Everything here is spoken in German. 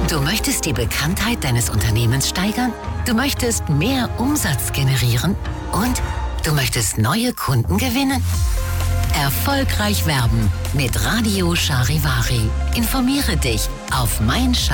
Du möchtest die Bekanntheit deines Unternehmens steigern? Du möchtest mehr Umsatz generieren? Und du möchtest neue Kunden gewinnen? Erfolgreich werben mit Radio Charivari. Informiere dich auf